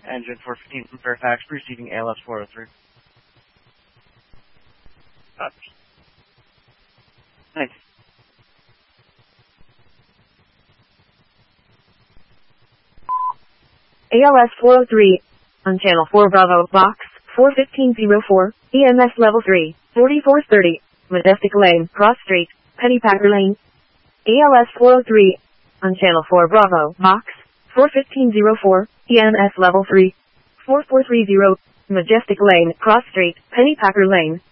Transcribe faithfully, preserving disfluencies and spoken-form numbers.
Engine four fifteen from Fairfax, receiving A L S four oh three. Copy. Thanks. A L S four oh three, on Channel four Bravo, Box four fifteen oh four, E M S Level three, forty-four thirty, Majestic Lane, Cross Street, Pennypacker Lane. A L S four oh three, on Channel four Bravo, Box four fifteen oh four, E M S Level three, forty-four thirty, Majestic Lane, Cross Street, Pennypacker Lane.